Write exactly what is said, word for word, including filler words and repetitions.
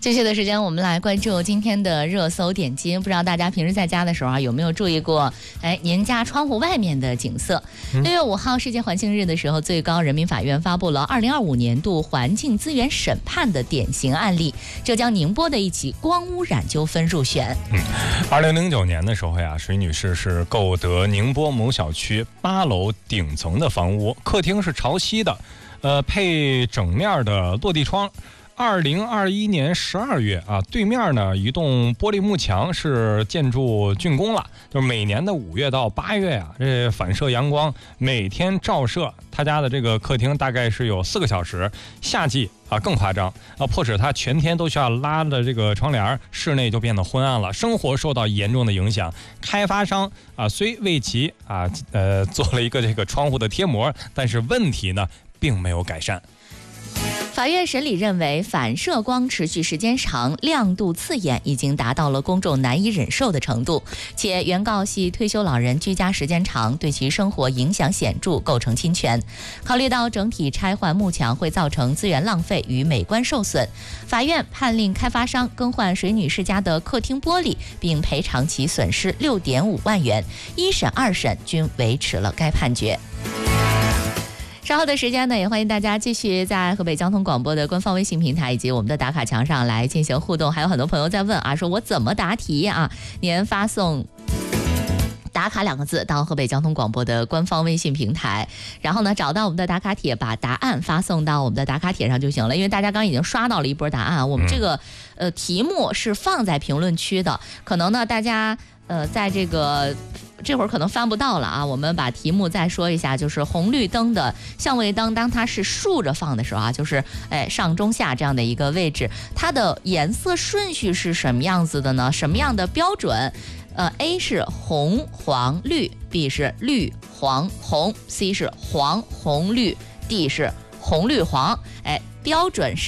这些的时间，我们来关注今天的热搜点击。不知道大家平时在家的时候啊，有没有注意过？哎，您家窗户外面的景色。六、嗯、月五号世界环境日的时候，最高人民法院发布了二零二五年度环境资源审判的典型案例，浙江宁波的一起光污染纠纷入选。 嗯，二零零九年的时候呀，水女士是购得宁波某小区八楼顶层的房屋，客厅是朝西的，呃，配整面的落地窗。二零二一年十二月啊，对面呢一栋玻璃幕墙是建筑竣工了，就是每年的五月到八月啊，这反射阳光每天照射他家的这个客厅，大概是有四个小时。夏季啊更夸张啊，迫使他全天都需要拉着这个窗帘，室内就变得昏暗了，生活受到严重的影响。开发商啊虽为其啊呃做了一个这个窗户的贴膜，但是问题呢并没有改善。 法院审理认为，反射光持续时间长，亮度刺眼，已经达到了公众难以忍受的程度，且原告系退休老人，居家时间长，对其生活影响显著，构成侵权。考虑到整体拆换幕墙会造成资源浪费与美观受损，法院判令开发商更换水女士家的客厅玻璃，并赔偿其损失六点五万元。一审、二审均维持了该判决。稍后的时间呢，也欢迎大家继续在河北交通广播的官方微信平台以及我们的打卡墙上来进行互动。还有很多朋友在问啊，说我怎么答题啊？您发送打卡两个字到河北交通广播的官方微信平台，然后呢找到我们的打卡帖，把答案发送到我们的打卡帖上就行了。因为大家刚已经刷到了一波答案，我们这个呃题目是放在评论区的，可能呢大家呃在这个这会儿可能翻不到了啊，我们把题目再说一下，就是红绿灯的相位灯，当它是竖着放的时候啊，就是哎上中下这样的一个位置，它的颜色顺序是什么样子的呢？什么样的标准？呃 A 是红黄绿， B 是绿黄红， C 是黄红绿， D 是红绿黄。哎，标准是